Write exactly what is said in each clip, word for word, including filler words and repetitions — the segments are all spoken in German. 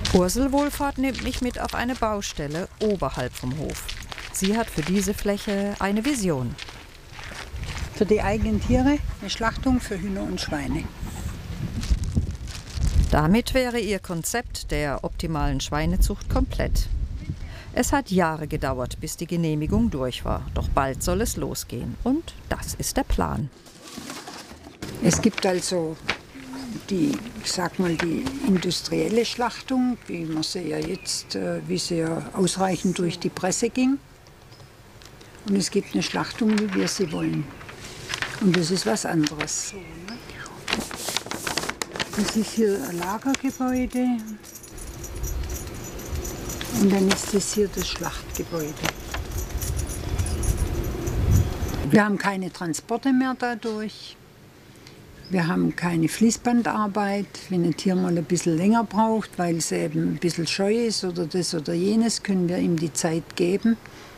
Ursel Wohlfahrt nimmt mich mit auf eine Baustelle oberhalb vom Hof. Sie hat für diese Fläche eine Vision. Für die eigenen Tiere eine Schlachtung für Hühner und Schweine. Damit wäre ihr Konzept der optimalen Schweinezucht komplett. Es hat Jahre gedauert, bis die Genehmigung durch war. Doch bald soll es losgehen. Und das ist der Plan. Es gibt also die, ich sag mal, die industrielle Schlachtung, wie man sie ja jetzt, wie sie ja ausreichend durch die Presse ging. Und es gibt eine Schlachtung, wie wir sie wollen. Und das ist was anderes. Das ist hier ein Lagergebäude. Und dann ist das hier das Schlachtgebäude. Wir haben keine Transporte mehr dadurch. Wir haben keine Fließbandarbeit. Wenn ein Tier mal ein bisschen länger braucht, weil es eben ein bisschen scheu ist oder das oder jenes, können wir ihm die Zeit geben.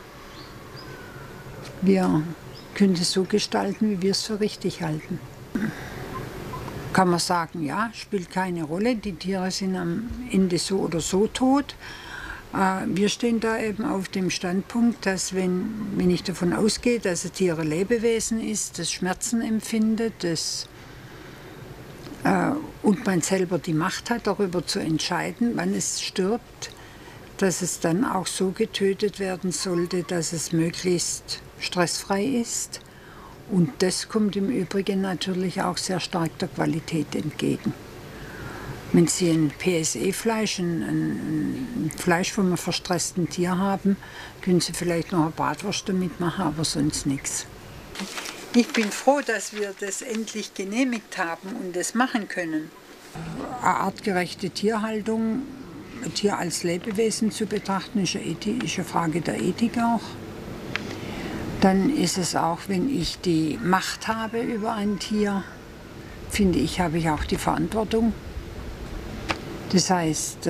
Wir können es so gestalten, wie wir es für richtig halten. Kann man sagen, ja, spielt keine Rolle. Die Tiere sind am Ende so oder so tot. Wir stehen da eben auf dem Standpunkt, dass wenn, wenn ich davon ausgehe, dass ein Tier ein Lebewesen ist, das Schmerzen empfindet, das, äh, und man selber die Macht hat, darüber zu entscheiden, wann es stirbt, dass es dann auch so getötet werden sollte, dass es möglichst stressfrei ist. Und das kommt im Übrigen natürlich auch sehr stark der Qualität entgegen. Wenn Sie ein P S E-Fleisch, ein, ein Fleisch von einem verstressten Tier haben, können Sie vielleicht noch eine Bratwurst damit machen, aber sonst nichts. Ich bin froh, dass wir das endlich genehmigt haben und das machen können. Eine artgerechte Tierhaltung, ein Tier als Lebewesen zu betrachten, ist eine, Ethik, ist eine Frage der Ethik auch. Dann ist es auch, wenn ich die Macht habe über ein Tier, finde ich, habe ich auch die Verantwortung. Das heißt,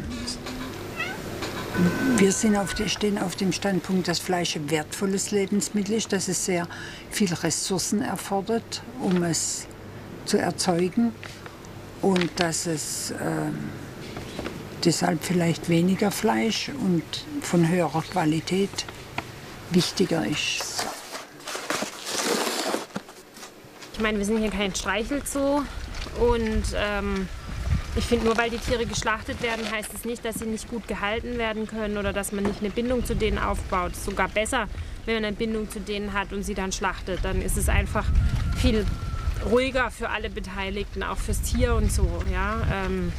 wir sind auf, stehen auf dem Standpunkt, dass Fleisch ein wertvolles Lebensmittel ist, dass es sehr viele Ressourcen erfordert, um es zu erzeugen und dass es äh, deshalb vielleicht weniger Fleisch und von höherer Qualität wichtiger ist. Ich meine, wir sind hier kein Streichelzoo und ähm ich finde, nur weil die Tiere geschlachtet werden, heißt es nicht, dass sie nicht gut gehalten werden können oder dass man nicht eine Bindung zu denen aufbaut. Es ist sogar besser, wenn man eine Bindung zu denen hat und sie dann schlachtet. Dann ist es einfach viel ruhiger für alle Beteiligten, auch fürs Tier und so. Ja? Ähm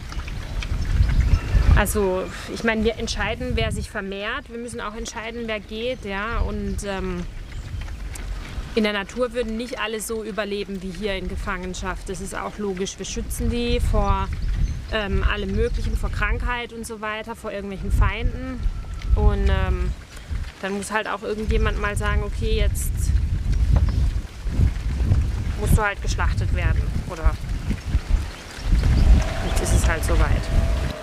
also ich meine, wir entscheiden, wer sich vermehrt. Wir müssen auch entscheiden, wer geht. Ja? Und ähm in der Natur würden nicht alle so überleben wie hier in Gefangenschaft. Das ist auch logisch. Wir schützen die vor ähm, allem Möglichen, vor Krankheit und so weiter, vor irgendwelchen Feinden. Und ähm, dann muss halt auch irgendjemand mal sagen, okay, jetzt musst du halt geschlachtet werden. Oder jetzt ist es halt soweit.